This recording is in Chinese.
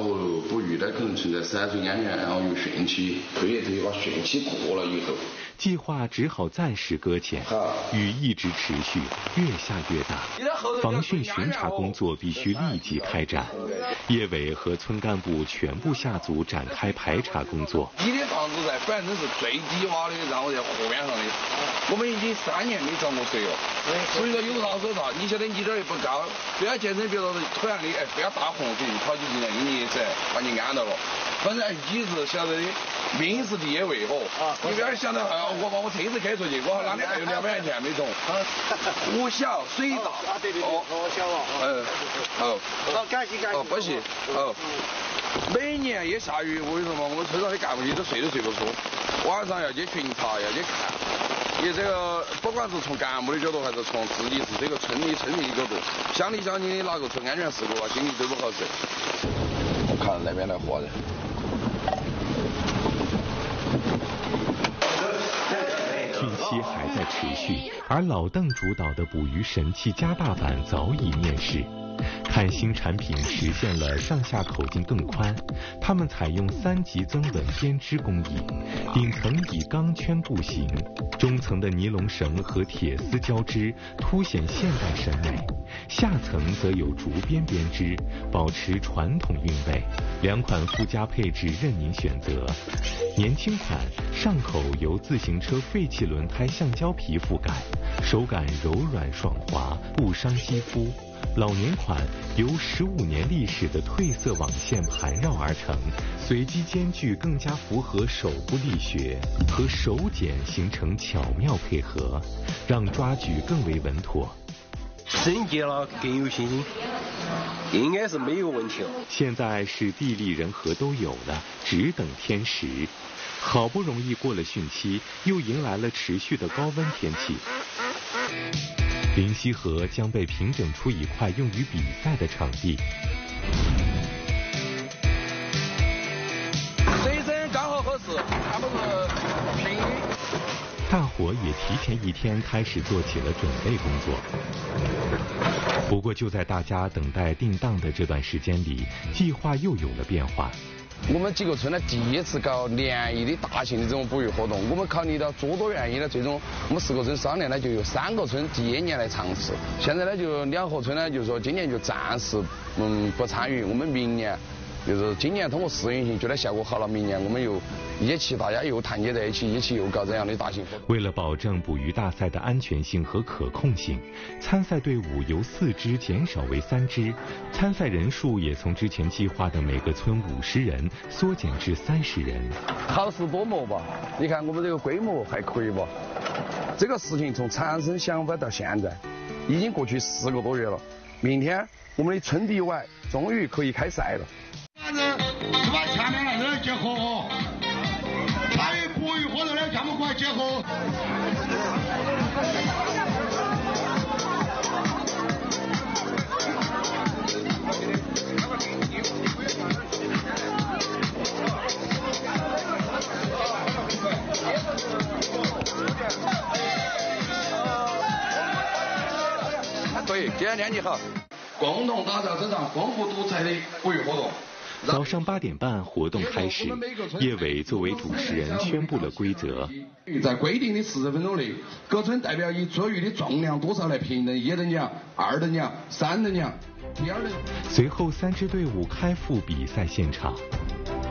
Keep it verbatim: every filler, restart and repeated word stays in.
哦，捕鱼呢可能存在散水安全，然后有汛期，退也退，把汛期过了以后， 计划只好暂时搁浅，雨一直持续，越下越大。防汛巡查工作必须立即开展。叶伟和村干部全部下组展开排查工作。 你的房子在反正是最低洼的，然后在河边上的，我们已经三年没涨过水了。所以说有啥说啥，你晓得你这儿又不高，不要见成别人突然的哎，不要大洪水跑起进来给你噻，把你安到了。反正你是晓得的，命是第一位哦。啊，你不要想着啊，我把我车子开出去，我哪里还有两百块钱没中。我小水大。啊对对对，我小啊。嗯，好。好，感谢感谢。哦，不谢。哦。每年一下雨，我跟你说嘛，我们村上的干部一直睡都睡不着，晚上要去巡查，要去看。也这个，不管是从干部的角度，还是从自己是这个村里村民的角度，乡里乡亲的哪个出安全事故啊，心里都不好受。我看那边来活人。 汛期还在持续，而老邓主导的捕鱼神器加大版早已面世。看新产品实现了上下口径更宽，他们采用三级增稳编织工艺，顶层以钢圈固形，中层的尼龙绳和铁丝交织，凸显现代审美，下层则有竹编编织，保持传统韵味。两款附加配置任您选择，年轻款上口由自行车废弃轮胎橡胶皮覆盖，手感柔软爽滑，不伤肌肤。老年款由十五年历史的褪色网线盘绕而成，随机间距更加符合手部力学，和手剪形成巧妙配合，让抓举更为稳妥。 升级了，更有信心，应该是没有问题了。 现在是地利人和都有了，只等天时。好不容易过了汛期，又迎来了持续的高温天气。临溪河将被平整出一块用于比赛的场地。 这一阵刚好合适，他们是平均。 大伙也提前一天开始做起了准备工作。不过就在大家等待定档的这段时间里，计划又有了变化。 我们几个村呢第一次搞联谊的大型的这种捕鱼活动，我们考虑到诸多原因呢，最终我们十个村商量呢，就有三个村第一年来尝试。现在呢，就两河村呢，就是说今年就暂时嗯不参与，我们明年就是今年通过试运行觉得效果好了，明年我们又一起大家又团结在一起，一起又搞这样的大型活动。 为了保证捕鱼大赛的安全性和可控性，参赛队伍由四支减少为三支，参赛人数也从之前计划的每个村五十人缩减至三十人。 好事多磨吧，你看我们这个规模还可以吧？这个事情从产生想法到现在，已经过去四个多月了。明天我们的村地外终于可以开赛了。 是把前面那人结合哦，参与捕鱼活动的全部给我结合。 可以，今天天气好，共同打造这场丰富多彩的捕鱼活动。 早上八点半，活动开始。叶伟作为主持人宣布了规则： 在规定的四十分钟内，各村代表以捉鱼的重量多少来评等一等奖、二等奖、三等奖、第二等。 随后，三支队伍开赴比赛现场。